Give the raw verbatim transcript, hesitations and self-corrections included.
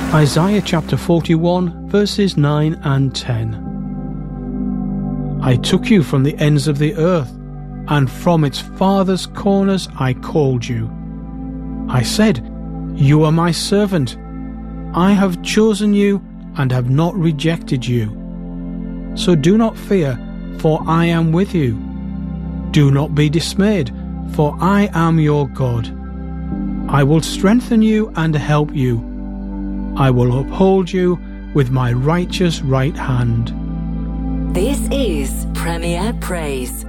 Isaiah chapter forty-one, verses nine and ten. I took you from the ends of the earth, and from its farthest corners I called you. I said, You are my servant. I have chosen you and have not rejected you. So do not fear, for I am with you. Do not be dismayed, for I am your God. I will strengthen you and help you. I will uphold you with my righteous right hand. This is Premier Praise.